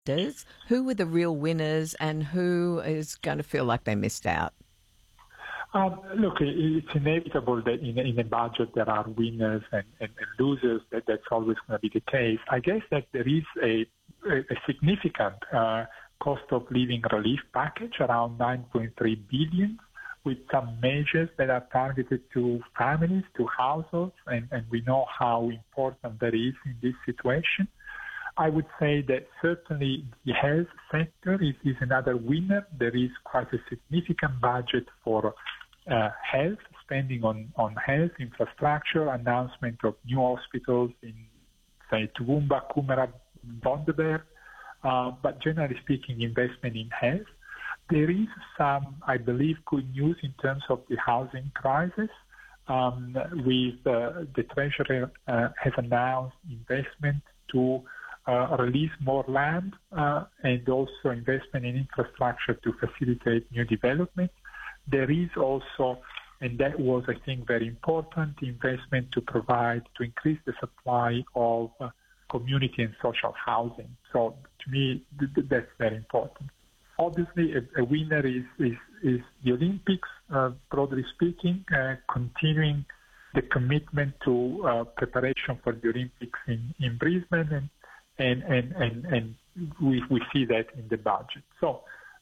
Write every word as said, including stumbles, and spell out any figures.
sectors, who were the real winners and who is going to feel like they missed out? Um, look, it's inevitable that in, in a budget there are winners and, and, and losers. That, that's always going to be the case. I guess that there is a, a, a significant uh, cost of living relief package, around nine point three billion dollars, with some measures that are targeted to families, to households, and, and we know how important that is in this situation. I would say that certainly the health sector is, is another winner. There is quite a significant budget for uh, health, spending on, on health infrastructure, announcement of new hospitals in, say, Toowoomba, Coomera, Bundaberg, uh, but generally speaking, investment in health. There is some, I believe, good news in terms of the housing crisis. Um, with uh, the Treasury uh, has announced investment to uh, release more land uh, and also investment in infrastructure to facilitate new development. There is also, and that was, I think, very important, investment to provide, to increase the supply of uh, community and social housing. So to me, th- th- that's very important. Obviously, a, a winner is, is, is the Olympics, uh, broadly speaking, uh, continuing the commitment to uh, preparation for the Olympics in, in Brisbane, and, and, and, and, and we, we see that in the budget. So